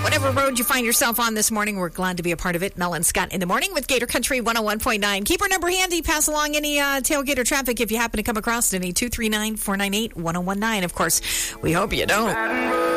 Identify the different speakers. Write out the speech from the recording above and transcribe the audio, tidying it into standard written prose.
Speaker 1: Whatever road you find yourself on this morning, we're glad to be a part of it. Mel and Scott in the morning with Gator Country 101.9. Keep our number handy. Pass along any tailgater traffic if you happen to come across any 239-498-1019. Of course, we hope you don't.